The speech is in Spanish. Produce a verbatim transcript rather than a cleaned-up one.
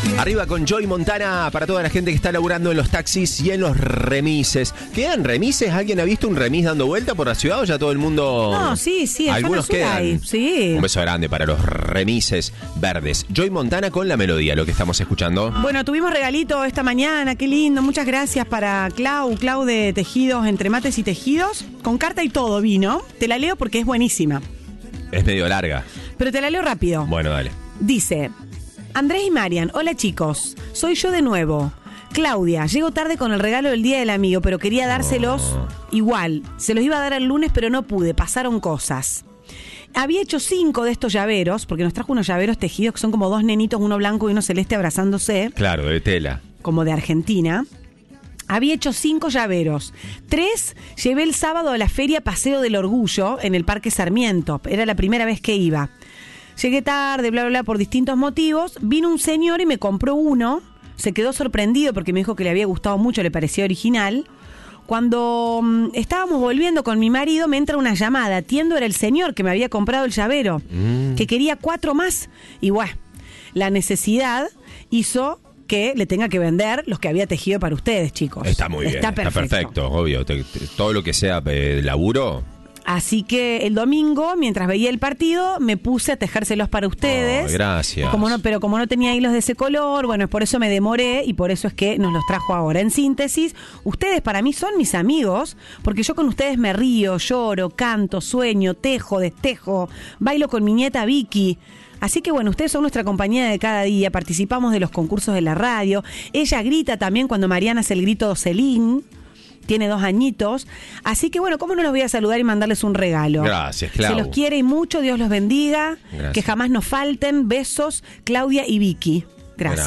Arriba con Joy Montana para toda la gente que está laburando en los taxis y en los remises. ¿Quedan remises? ¿Alguien ha visto un remis dando vuelta por la ciudad o ya todo el mundo...? No, sí, sí. Algunos quedan. Hay, sí. Un beso grande para los remises verdes. Joy Montana con la melodía, lo que estamos escuchando. Bueno, tuvimos regalito esta mañana, qué lindo. Muchas gracias para Clau, Clau de Tejidos, Entre Mates y Tejidos. Con carta y todo vino. Te la leo porque es buenísima. Es medio larga. Pero te la leo rápido. Bueno, dale. Dice... Andrés y Marian, hola chicos, soy yo de nuevo. Claudia, llego tarde con el regalo del Día del Amigo, pero quería dárselos oh. igual. Se los iba a dar el lunes, pero no pude, pasaron cosas. Había hecho cinco de estos llaveros, porque nos trajo unos llaveros tejidos que son como dos nenitos, uno blanco y uno celeste abrazándose. Claro, de tela. Como de Argentina. Había hecho cinco llaveros. Tres llevé el sábado a la feria Paseo del Orgullo en el Parque Sarmiento. Era la primera vez que iba. Llegué tarde, bla, bla, bla, por distintos motivos. Vino un señor y me compró uno. Se quedó sorprendido porque me dijo que le había gustado mucho, le parecía original. Cuando um, estábamos volviendo con mi marido, me entra una llamada. Atiendo, era el señor que me había comprado el llavero, mm. que quería cuatro más. Y bueno, la necesidad hizo que le tenga que vender los que había tejido para ustedes, chicos. Está muy bien, está perfecto, está perfecto obvio. Te, te, todo lo que sea eh, laburo... Así que el domingo, mientras veía el partido, me puse a tejérselos para ustedes. Oh, gracias. Como no, pero como no tenía hilos de ese color, bueno, es por eso me demoré y por eso es que nos los trajo ahora. En síntesis, ustedes para mí son mis amigos, porque yo con ustedes me río, lloro, canto, sueño, tejo, destejo, bailo con mi nieta Vicky. Así que bueno, ustedes son nuestra compañía de cada día, participamos de los concursos de la radio. Ella grita también cuando Mariana hace el grito Celín. Tiene dos añitos. Así que bueno, ¿cómo no los voy a saludar y mandarles un regalo? Gracias, Clau. Se los quiere y mucho, Dios los bendiga. Gracias. Que jamás nos falten. Besos, Claudia y Vicky. Gracias.